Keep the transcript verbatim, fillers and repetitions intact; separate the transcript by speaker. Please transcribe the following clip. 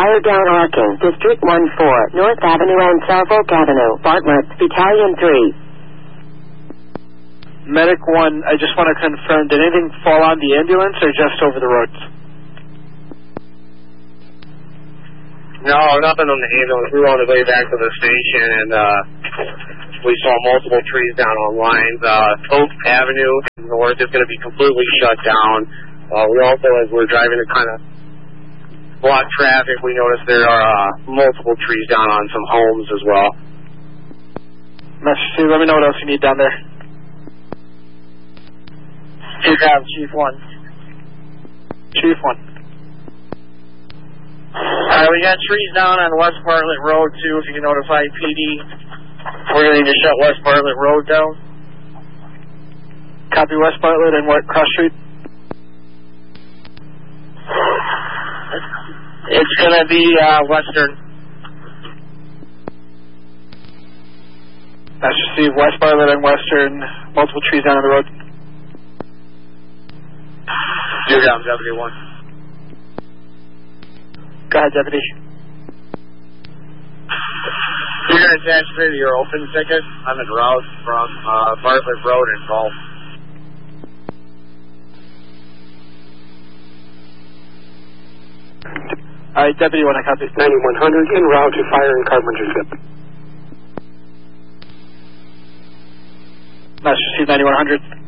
Speaker 1: Fire down arcing. District one four, North Avenue and Soufolk Avenue. Bartlett, Battalion three.
Speaker 2: Medic one, I just want to confirm, did anything fall on the ambulance or just over the roads?
Speaker 3: No, nothing on the ambulance. We were on the way back to the station, and uh, we saw multiple trees down on lines. Uh, Oak Avenue north is going to be completely shut down. Uh, we also, as we're driving to kind of block traffic, we noticed there are uh, multiple trees down on some homes as well.
Speaker 2: Master C, let me know what else you need down there.
Speaker 4: Chief Ave, Chief one.
Speaker 2: Chief one.
Speaker 4: Alright, we got trees down on West Bartlett Road, too, if you can notify P D. We're going to need to shut West Bartlett Road down.
Speaker 2: Copy West Bartlett and what, Cross Street?
Speaker 4: It's going to be uh, Western.
Speaker 2: Master Steve, West Bartlett and Western, multiple trees down on the road.
Speaker 3: You're down, Deputy one.
Speaker 2: Go ahead, Deputy.
Speaker 3: You're going to attach me to your open ticket. I'm en route from uh, Bartlett Road in Gulf.
Speaker 2: All right, Deputy one, I copy.
Speaker 5: ninety-one hundred, en route to fire in Carpenter's.
Speaker 2: Master Steve, ninety-one hundred.